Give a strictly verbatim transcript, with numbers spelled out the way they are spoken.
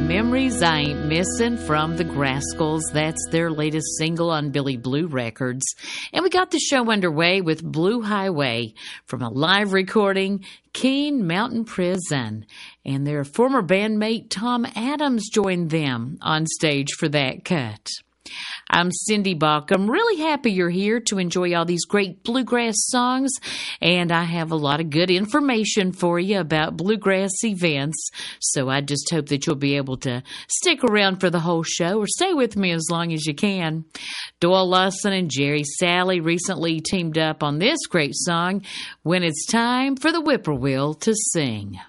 Memories I Ain't Missing from the Grascals. That's their latest single on Billy Blue Records. And we got the show underway with Blue Highway from a live recording, Keene Mountain Prison. And their former bandmate Tom Adams joined them on stage for that cut. I'm Cindy Bach. I'm really happy you're here to enjoy all these great bluegrass songs, and I have a lot of good information for you about bluegrass events, so I just hope that you'll be able to stick around for the whole show or stay with me as long as you can. Doyle Lawson and Jerry Salley recently teamed up on this great song, When It's Time for the Whippoorwill to Sing.